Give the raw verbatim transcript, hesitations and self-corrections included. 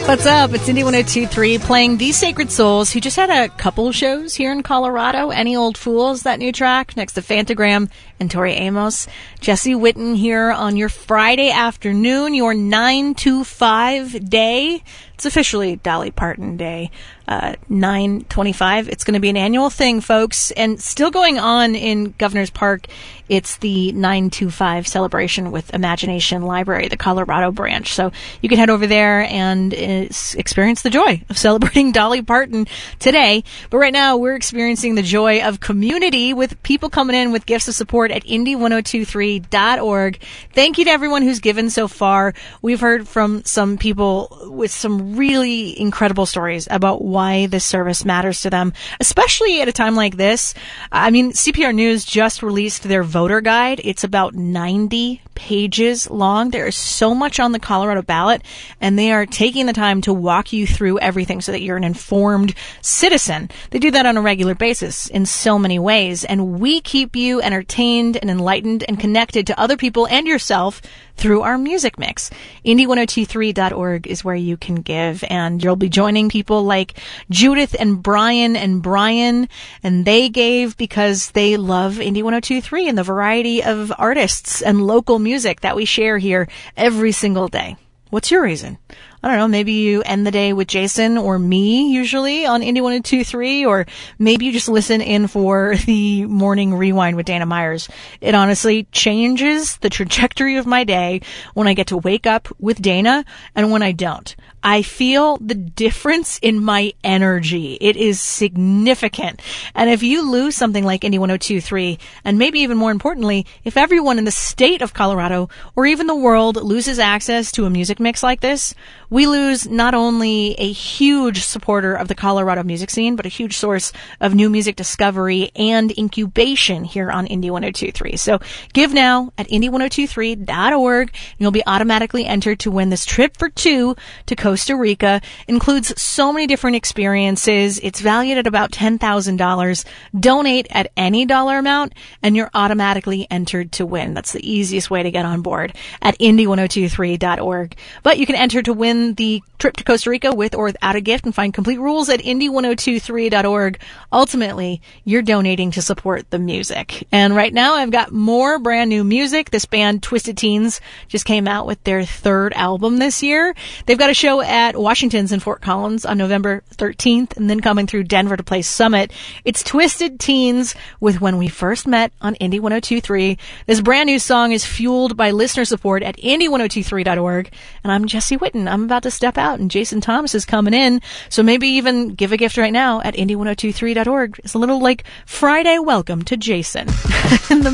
What's up? It's Indie one oh two point three playing These Sacred Souls, who just had a couple shows here in Colorado. Any Old Fools, that new track, next to Fantagram and Tori Amos. Jesse Witten here on your Friday afternoon, your nine to five day. It's officially Dolly Parton Day, uh, nine twenty-five. It's going to be an annual thing, folks. And still going on in Governor's Park, it's the nine two five celebration with Imagination Library, the Colorado branch. So you can head over there and uh, experience the joy of celebrating Dolly Parton today. But right now, we're experiencing the joy of community with people coming in with gifts of support at indie one oh two three dot org. Thank you to everyone who's given so far. We've heard from some people with some really incredible stories about why this service matters to them, especially at a time like this. I mean, C P R News just released their voter guide. It's about ninety pages long. There is so much on the Colorado ballot, and they are taking the time to walk you through everything so that you're an informed citizen. They do that on a regular basis in so many ways, and we keep you entertained and enlightened and connected to other people and yourself through our music mix. indie one oh two three dot org is where you can give, and you'll be joining people like Judith and Brian and Brian, and they gave because they love Indie one oh two three and the variety of artists and local music that we share here every single day. What's your reason? I don't know, maybe you end the day with Jason or me usually on Indie one oh two three, or maybe you just listen in for the morning rewind with Dana Myers. It honestly changes the trajectory of my day when I get to wake up with Dana and when I don't. I feel the difference in my energy. It is significant. And if you lose something like Indie one oh two three, and maybe even more importantly, if everyone in the state of Colorado or even the world loses access to a music mix like this, we lose not only a huge supporter of the Colorado music scene, but a huge source of new music discovery and incubation here on Indie one oh two three. So give now at indie one oh two three dot org, and you'll be automatically entered to win this trip for two to Costa Rica. Includes so many different experiences. It's valued at about ten thousand dollars. Donate at any dollar amount, and you're automatically entered to win. That's the easiest way to get on board at indie one oh two three dot org. But you can enter to win the trip to Costa Rica with or without a gift and find complete rules at indie one oh two three dot org. Ultimately, you're donating to support the music. And right now, I've got more brand new music. This band, Twisted Teens, just came out with their third album this year. They've got a show at Washington's in Fort Collins on November thirteenth, and then coming through Denver to play Summit. It's Twisted Teens with When We First Met on Indie one oh two three. This brand new song is fueled by listener support at indie one oh two three dot org. And I'm Jesse Witten. I'm about to step out, and Jason Thomas is coming in. So maybe even give a gift right now at indie one oh two three dot org. It's a little like Friday welcome to Jason. And the